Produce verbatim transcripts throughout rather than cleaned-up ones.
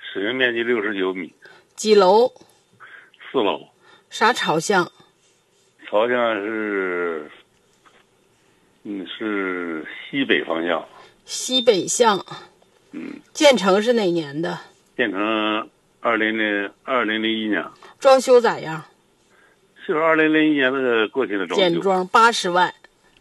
使用面积六十九米。 几楼？ 四楼。 啥朝向？ 朝向是，嗯，是西北方向。 西北向。 嗯。 建成是哪年的？ 建成二零零二零零一年。 装修咋样？ 就是二零零一年的过去的装修。 简装八十万。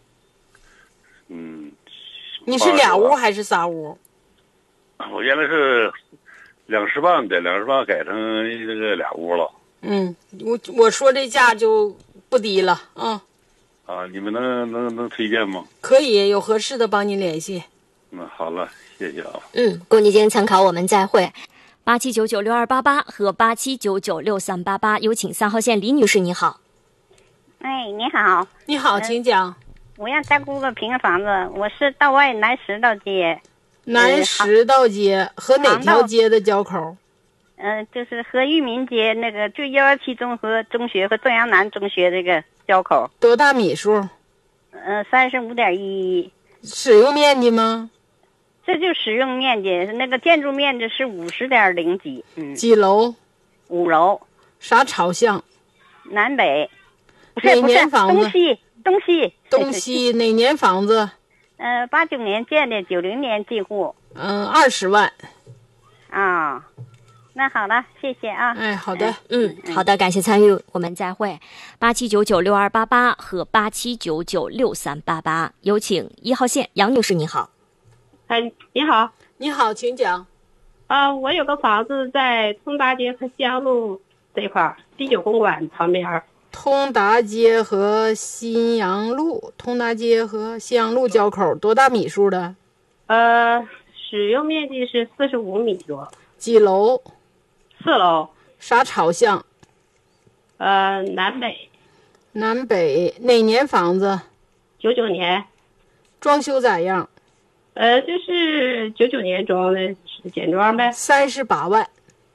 嗯。 你是俩屋还是仨屋？ 我原来是两十万的，两十万改成这个俩屋了。 嗯，我我说这价就不低了啊。 啊，你们能能能推荐吗？ 可以，有合适的帮您联系。 嗯，好了，谢谢啊。 嗯，供你进行参考，我们再会。八七九九六二八八和八七九九六三八八，有请三号线李女士，你好。 哎，你好。 你好，请讲。 我要再租个平房子，我是道外南石道街。 南石道街和哪条街的交口？ 嗯、呃，就是和裕民街那个就幺幺七综合中学和正阳南中学这个交口。 多大米数？ 嗯、呃，三十五点一。 使用面积吗？ 这就使用面积，那个建筑面积是五十点零几。嗯。 几楼？ 五楼。 啥朝向？ 南北。 哪年房子？ 东西。东西。 东西哪年房子？ 呃，八九年建的，九零年进户。 嗯，二十万。 啊，那好了，谢谢啊。 哎，好的， 嗯，好的，感谢参与，我们再会。八七九九六二八八和八七九九六三八八，有请一号线杨女士，你好。 哎，你好， 你好，请讲。 啊、呃，我有个房子在通达街和西阳路这块儿，第九公馆旁边。 通达街和新阳路，通达街和新阳路交口，多大米数的？ 呃，使用面积是四十五米多。 几楼？ 四楼。 啥朝向？ 呃，南北。 南北哪年房子？ 九九年。 装修咋样？ 呃，就是九九年装的，简装呗。 三十八万。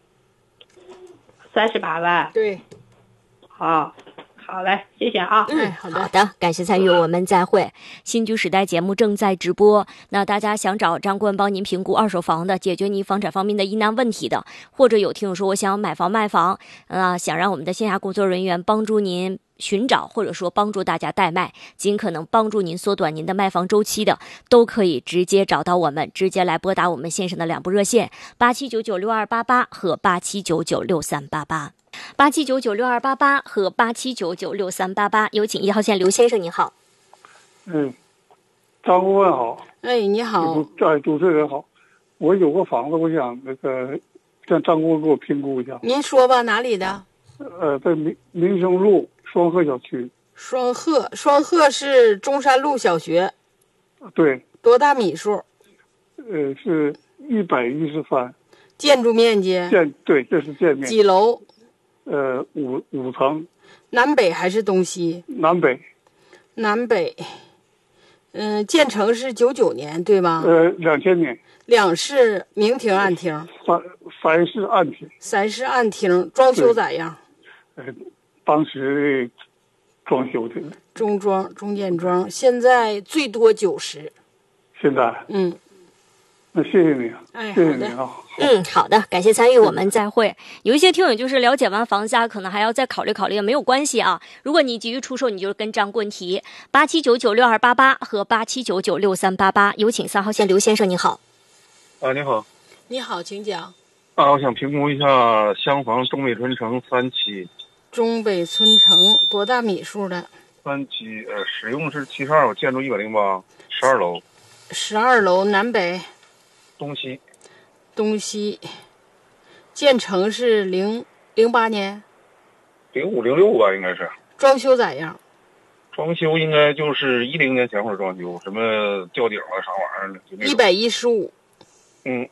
三十八万。 对。 好。好嘞，谢谢啊。 嗯，好的，好的，感谢参与，我们再会。新居时代节目正在直播，那大家想找张棍帮您评估二手房的，解决你房产方面的疑难问题的，或者有听友说我想买房卖房，啊、呃，想让我们的线下工作人员帮助您寻找，或者说帮助大家代卖，尽可能帮助您缩短您的卖房周期的，都可以直接找到我们，直接来拨打我们线上的两部热线八七九九六二八八和八七九九六三八八。八七九九六二八八和八七九九六三八八，有请一号线刘先生，你好。 嗯，张顾问好。 哎，你好。 哎，主持人好。我有个房子，我想那个让张顾问给我评估一下。 您说吧，哪里的？ 呃，在民民生路双鹤小区。 双鹤，双鹤是中山路小学。 对。 多大米数？ 呃，是一百一十三。 建筑面积？ 建对，这是建面。 几楼？ 呃，五五层。 南北还是东西？ 南北。 南北。嗯、呃，建成是九九年对吧？ 呃，两千年。 两室明厅暗厅。 三三室暗厅。 三室暗厅，装修咋样？ 呃，当时装修的。 中装中简装，现在最多九十。 现在。 嗯。 那谢谢你啊， 哎， 谢谢你啊。 嗯，好的，感谢参与，我们再会。有一些听友就是了解完房价，可能还要再考虑考虑，没有关系啊。如果你急于出售，你就跟张棍提八七九九六二八八和八七九九六三八八。有请三号线刘先生，你好。 啊，你好。 你好，请讲。 啊，我想评估一下厢房中北春城三期。 中北春城多大米数的？ 三期，呃，使用是七十二，我建筑一百零八，十二楼。 十二楼，南北。 东西。 东西。建成是零零八年。 零五零六吧，应该是。 装修咋样？ 装修应该就是一零年前后装修，什么吊顶啊啥玩意儿的。 一百一十五。 嗯。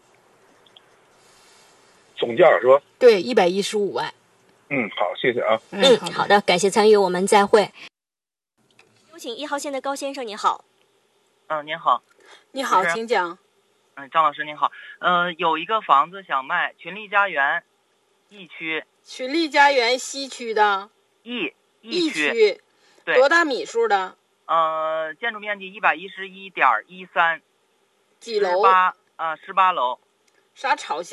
总价是吧？ 对，一百一十五万。 嗯，好，谢谢啊。 嗯，好的，感谢参与，我们再会。有请一号线的高先生，你好。 嗯、呃，您好。 你好，请讲。 嗯，张老师您好。嗯、呃，有一个房子想卖，群力家园，E区。 群力家园西区的。 E E 区。 区。 对。 多大米数的？ 呃，建筑面积一百一十一点一三。 几楼？ 十八，呃，十八楼。 啥朝向？